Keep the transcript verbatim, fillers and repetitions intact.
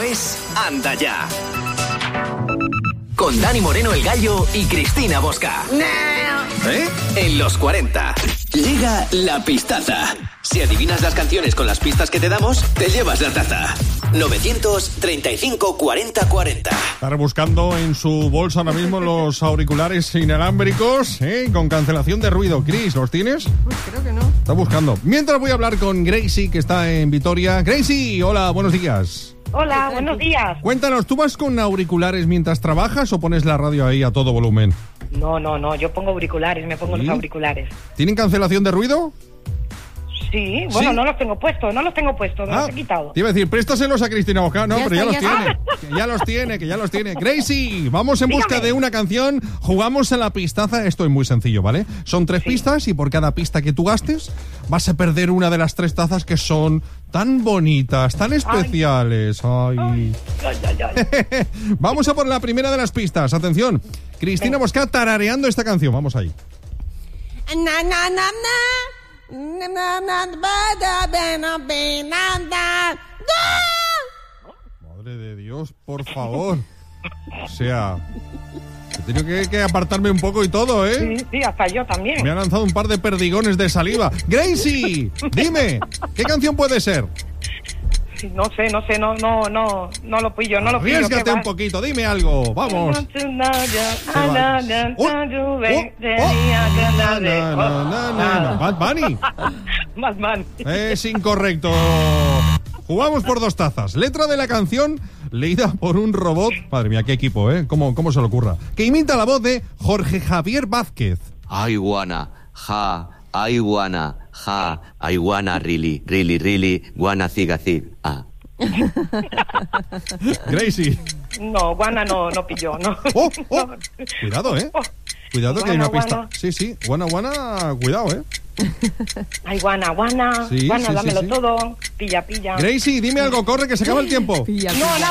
es Anda Ya. Con Dani Moreno el Gallo y Cristina Bosca. ¿Eh? En los cuarenta. Llega la pistaza. Si adivinas las canciones con las pistas que te damos, te llevas la taza. novecientos treinta y cinco cuarenta cuarenta. Estar buscando en su bolsa ahora mismo los auriculares inalámbricos, ¿eh? Con cancelación de ruido. Chris, ¿los tienes? Pues creo que no. Está buscando. Mientras voy a hablar con Gracie, que está en Vitoria. Gracie, hola, buenos días. Hola, buenos días. Cuéntanos, ¿tú vas con auriculares mientras trabajas o pones la radio ahí a todo volumen? No, no, no, yo pongo auriculares, me pongo ¿Sí? los auriculares. ¿Tienen cancelación de ruido? Sí, bueno, ¿Sí? no los tengo puestos, no los tengo puestos, me Ah, los he quitado. te iba a decir, préstaselos a Cristina Bosca. No, Ya pero ya está, los ya tiene. Que ya los tiene, que ya los tiene. Gracie, vamos en busca Dígame. de una canción. Jugamos a la pistaza. Esto es muy sencillo, ¿vale? Son tres Sí. pistas y por cada pista que tú gastes vas a perder una de las tres tazas que son tan bonitas, tan especiales. Ay. Ay, ay, ay. Vamos a por la primera de las pistas. Atención. Cristina Bosca tarareando esta canción. Vamos ahí. Na, na, na, na. Na, na, na, ba, da, be, na, be, na, da, da. Madre de Dios, por favor. O sea, he tenido que, que apartarme un poco y todo, ¿eh? Sí, sí, hasta yo también. Me ha lanzado un par de perdigones de saliva. Gracie, dime, ¿qué canción puede ser? Sí, no sé, no sé, no, no, no, no lo pillo, no lo pillo. Arriésgate ¿qué un va? poquito, dime algo, vamos. Oh, Oh, oh, na, na, na, na, na. Bad Bunny. Más mal. Es incorrecto. Jugamos por dos tazas. Letra de la canción leída por un robot. Madre mía, qué equipo, ¿eh? ¿Cómo, cómo se le ocurra? Que imita la voz de Jorge Javier Vázquez. I wanna, ja, I wanna, ja, I wanna really, really, really, wanna zig a zig. Ah. Gracie. No, guana no, no pilló, no. Oh, oh. No. Cuidado, ¿eh? Oh. Cuidado que hay una Guana, pista. guana. Sí, sí. Guana, guana. Cuidado, ¿eh? Ay, guana, guana, Sí, guana, sí, sí, dámelo sí. todo, pilla, pilla. Gracie, dime algo. Corre, que se acaba el tiempo. Pilla, No, pilla.